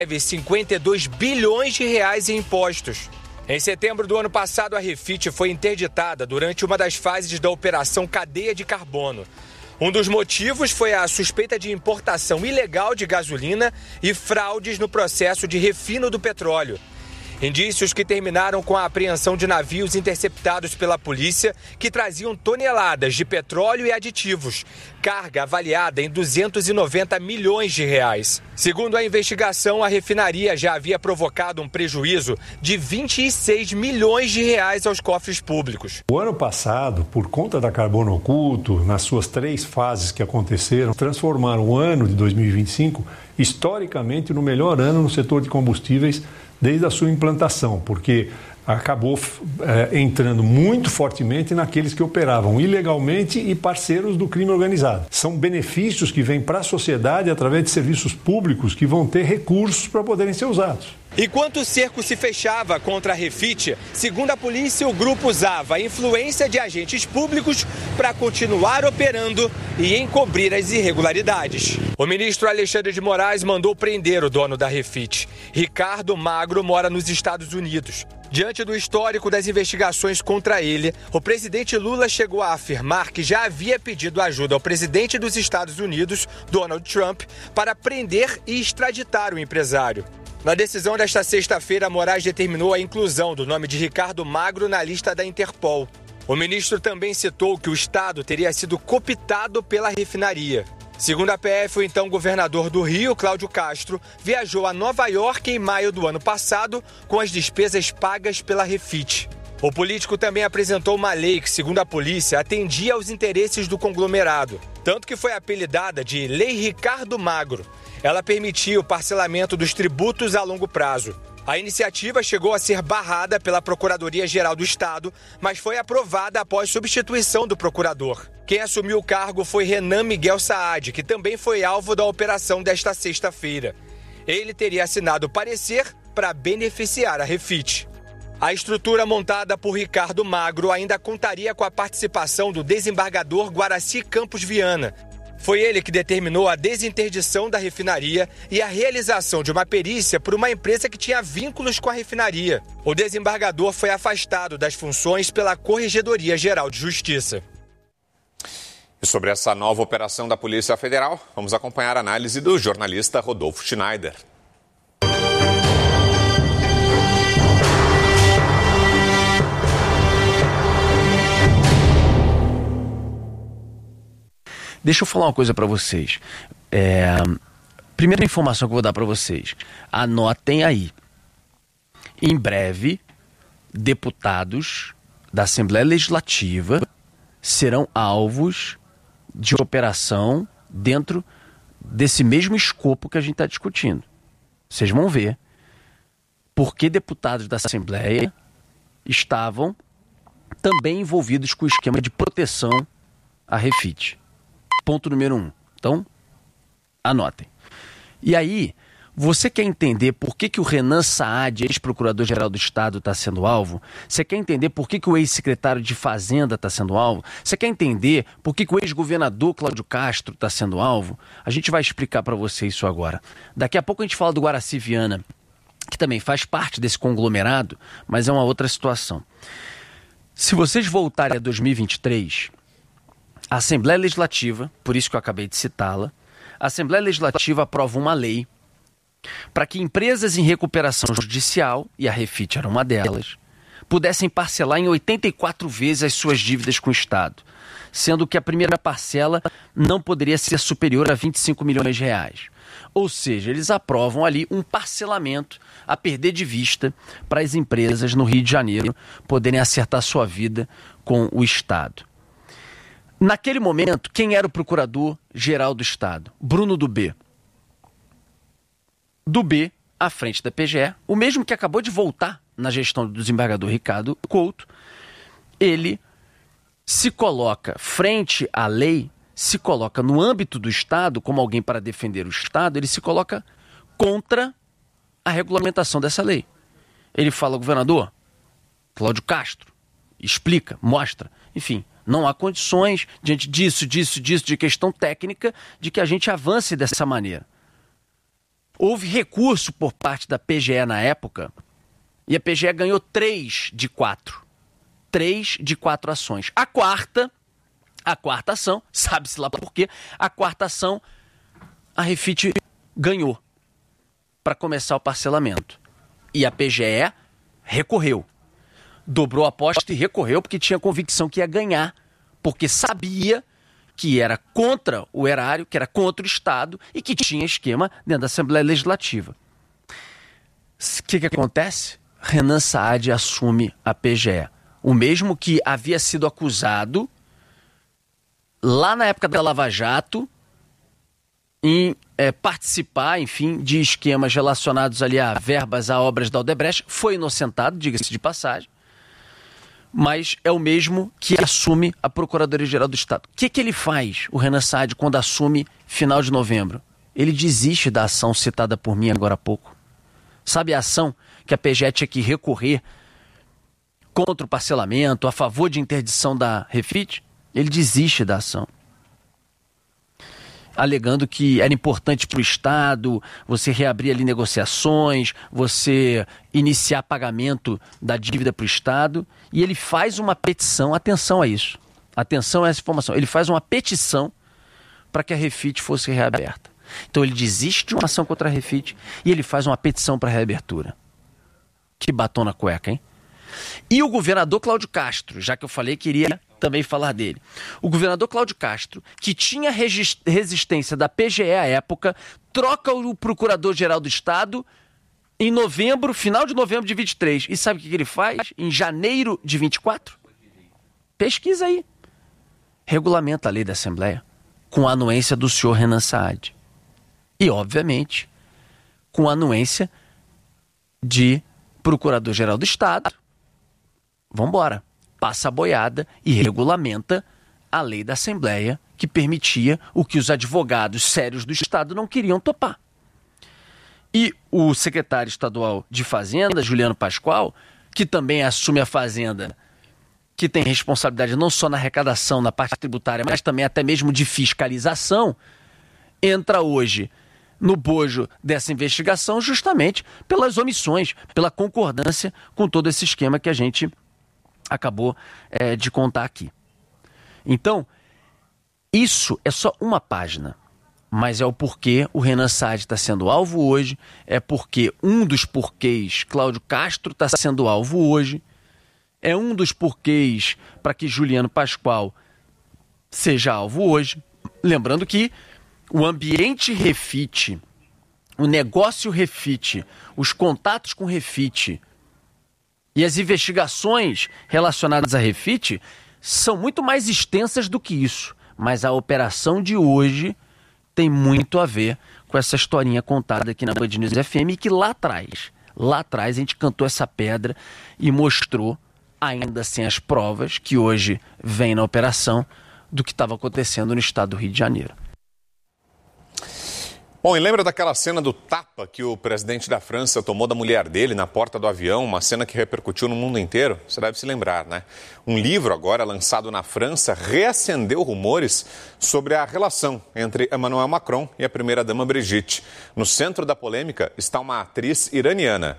deve 52 bilhões de reais em impostos. Em setembro do ano passado, a Refit foi interditada durante uma das fases da Operação Cadeia de Carbono. Um dos motivos foi a suspeita de importação ilegal de gasolina e fraudes no processo de refino do petróleo. Indícios que terminaram com a apreensão de navios interceptados pela polícia que traziam toneladas de petróleo e aditivos, carga avaliada em 290 milhões de reais. Segundo a investigação, a refinaria já havia provocado um prejuízo de 26 milhões de reais aos cofres públicos. O ano passado, por conta da carbono oculto, nas suas 3 fases que aconteceram, transformaram o ano de 2025 historicamente no melhor ano no setor de combustíveis desde a sua implantação, porque acabou entrando muito fortemente naqueles que operavam ilegalmente e parceiros do crime organizado. São benefícios que vêm para a sociedade através de serviços públicos que vão ter recursos para poderem ser usados. Enquanto o cerco se fechava contra a Refit, segundo a polícia, o grupo usava a influência de agentes públicos para continuar operando e encobrir as irregularidades. O ministro Alexandre de Moraes mandou prender o dono da Refit. Ricardo Magro mora nos Estados Unidos. Diante do histórico das investigações contra ele, o presidente Lula chegou a afirmar que já havia pedido ajuda ao presidente dos Estados Unidos, Donald Trump, para prender e extraditar o empresário. Na decisão desta sexta-feira, Moraes determinou a inclusão do nome de Ricardo Magro na lista da Interpol. O ministro também citou que o Estado teria sido cooptado pela refinaria. Segundo a PF, o então governador do Rio, Cláudio Castro, viajou a Nova York em maio do ano passado com as despesas pagas pela Refit. O político também apresentou uma lei que, segundo a polícia, atendia aos interesses do conglomerado, tanto que foi apelidada de Lei Ricardo Magro. Ela permitia o parcelamento dos tributos a longo prazo. A iniciativa chegou a ser barrada pela Procuradoria-Geral do Estado, mas foi aprovada após substituição do procurador. Quem assumiu o cargo foi Renan Miguel Saad, que também foi alvo da operação desta sexta-feira. Ele teria assinado parecer para beneficiar a Refit. A estrutura montada por Ricardo Magro ainda contaria com a participação do desembargador Guaraci Campos Viana. Foi ele que determinou a desinterdição da refinaria e a realização de uma perícia por uma empresa que tinha vínculos com a refinaria. O desembargador foi afastado das funções pela Corregedoria Geral de Justiça. E sobre essa nova operação da Polícia Federal, vamos acompanhar a análise do jornalista Rodolfo Schneider. Deixa eu falar uma coisa para vocês. Primeira informação que eu vou dar para vocês. Anotem aí. Em breve, deputados da Assembleia Legislativa serão alvos de operação dentro desse mesmo escopo que a gente está discutindo. Vocês vão ver porque deputados da Assembleia estavam também envolvidos com o esquema de proteção à Refit. Ponto número 1. Então, anotem. E aí, você quer entender por que o Renan Saad, ex-procurador-geral do Estado, está sendo alvo? Você quer entender por que o ex-secretário de Fazenda está sendo alvo? Você quer entender por que o ex-governador Cláudio Castro está sendo alvo? A gente vai explicar para você isso agora. Daqui a pouco a gente fala do Guaraci Viana, que também faz parte desse conglomerado, mas é uma outra situação. Se vocês voltarem a 2023... a Assembleia Legislativa, por isso que eu acabei de citá-la, a Assembleia Legislativa aprova uma lei para que empresas em recuperação judicial, e a Refit era uma delas, pudessem parcelar em 84 vezes as suas dívidas com o Estado, sendo que a primeira parcela não poderia ser superior a 25 milhões de reais. Ou seja, eles aprovam ali um parcelamento a perder de vista para as empresas no Rio de Janeiro poderem acertar sua vida com o Estado. Naquele momento, quem era o procurador-geral do Estado? Bruno Dubé. Dubé, à frente da PGE, o mesmo que acabou de voltar na gestão do desembargador Ricardo Couto, ele se coloca frente à lei, se coloca no âmbito do Estado, como alguém para defender o Estado, ele se coloca contra a regulamentação dessa lei. Ele fala, governador, Cláudio Castro, explica, mostra, enfim... não há condições, diante disso, de questão técnica, de que a gente avance dessa maneira. Houve recurso por parte da PGE na época e a PGE ganhou 3 de 4. 3 de 4 ações. A quarta ação, sabe-se lá por quê, a quarta ação a Refit ganhou para começar o parcelamento. E a PGE recorreu. Dobrou a aposta e recorreu porque tinha convicção que ia ganhar, porque sabia que era contra o erário, que era contra o Estado e que tinha esquema dentro da Assembleia Legislativa. O que acontece? Renan Saad assume a PGE. O mesmo que havia sido acusado lá na época da Lava Jato em participar, enfim, de esquemas relacionados ali a verbas, a obras da Odebrecht. Foi inocentado, diga-se de passagem, mas é o mesmo que assume a Procuradoria-Geral do Estado. O que ele faz, o Renan Saad, quando assume final de novembro? Ele desiste da ação citada por mim agora há pouco. Sabe a ação que a PGE tinha que recorrer contra o parcelamento, a favor de interdição da Refit? Ele desiste da ação, alegando que era importante para o Estado você reabrir ali negociações, você iniciar pagamento da dívida para o Estado, e ele faz uma petição, atenção a isso, atenção a essa informação, ele faz uma petição para que a Refit fosse reaberta. Então ele desiste de uma ação contra a Refit e ele faz uma petição para a reabertura. Que batom na cueca, hein? E o governador Cláudio Castro, já que eu falei que iria também falar dele. O governador Cláudio Castro, que tinha resistência da PGE à época, troca o procurador-geral do Estado em novembro, final de novembro de 23. E sabe o que ele faz em janeiro de 24? Pesquisa aí. Regulamenta a lei da Assembleia com a anuência do senhor Renan Saad. E, obviamente, com a anuência de procurador-geral do Estado. Vambora. Passa a boiada e regulamenta a lei da Assembleia que permitia o que os advogados sérios do Estado não queriam topar. E o secretário estadual de Fazenda, Juliano Pascoal, que também assume a Fazenda, que tem responsabilidade não só na arrecadação, na parte tributária, mas também até mesmo de fiscalização, entra hoje no bojo dessa investigação justamente pelas omissões, pela concordância com todo esse esquema que a gente acabou de contar aqui. Então, isso é só uma página, mas é o porquê o Renan Saad está sendo alvo hoje, é porque um dos porquês Cláudio Castro está sendo alvo hoje, é um dos porquês para que Juliano Pascoal seja alvo hoje. Lembrando que o ambiente Refit, o negócio Refit, os contatos com Refit e as investigações relacionadas a Refit são muito mais extensas do que isso. Mas a operação de hoje tem muito a ver com essa historinha contada aqui na Band News FM e que lá atrás a gente cantou essa pedra e mostrou, ainda sem as provas que hoje vem na operação, do que estava acontecendo no estado do Rio de Janeiro. Bom, e lembra daquela cena do tapa que o presidente da França tomou da mulher dele na porta do avião, uma cena que repercutiu no mundo inteiro? Você deve se lembrar, né? Um livro agora lançado na França reacendeu rumores sobre a relação entre Emmanuel Macron e a primeira-dama Brigitte. No centro da polêmica está uma atriz iraniana.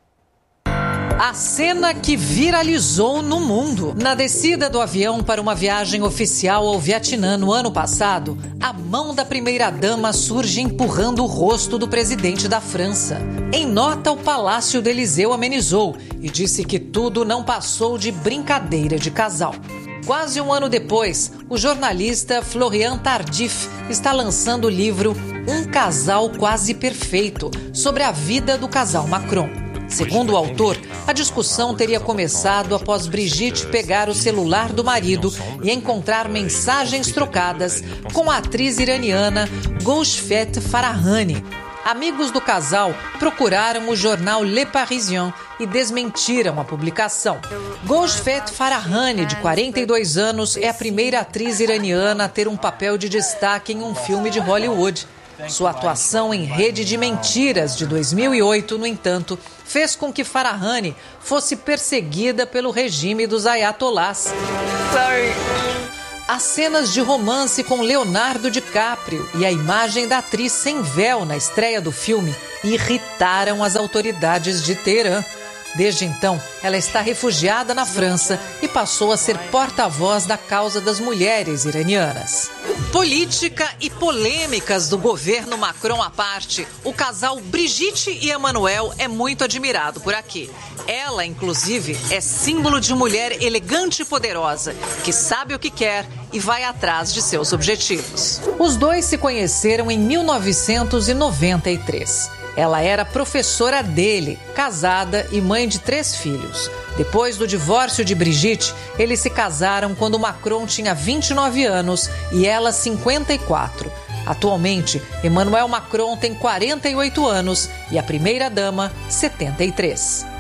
A cena que viralizou no mundo. Na descida do avião para uma viagem oficial ao Vietnã no ano passado, a mão da primeira-dama surge empurrando o rosto do presidente da França. Em nota, o Palácio do Élysée amenizou e disse que tudo não passou de brincadeira de casal. Quase um ano depois, o jornalista Florian Tardif está lançando o livro Um Casal Quase Perfeito, sobre a vida do casal Macron. Segundo o autor, a discussão teria começado após Brigitte pegar o celular do marido e encontrar mensagens trocadas com a atriz iraniana Golshifteh Farahani. Amigos do casal procuraram o jornal Le Parisien e desmentiram a publicação. Golshifteh Farahani, de 42 anos, é a primeira atriz iraniana a ter um papel de destaque em um filme de Hollywood. Sua atuação em Rede de Mentiras, de 2008, no entanto, fez com que Farahani fosse perseguida pelo regime dos ayatollahs. As cenas de romance com Leonardo DiCaprio e a imagem da atriz sem véu na estreia do filme irritaram as autoridades de Teherã. Desde então, ela está refugiada na França e passou a ser porta-voz da causa das mulheres iranianas. Política e polêmicas do governo Macron à parte, o casal Brigitte e Emmanuel é muito admirado por aqui. Ela, inclusive, é símbolo de mulher elegante e poderosa, que sabe o que quer e vai atrás de seus objetivos. Os dois se conheceram em 1993. Ela era professora dele, casada e mãe de 3 filhos. Depois do divórcio de Brigitte, eles se casaram quando Macron tinha 29 anos e ela 54. Atualmente, Emmanuel Macron tem 48 anos e a primeira-dama 73.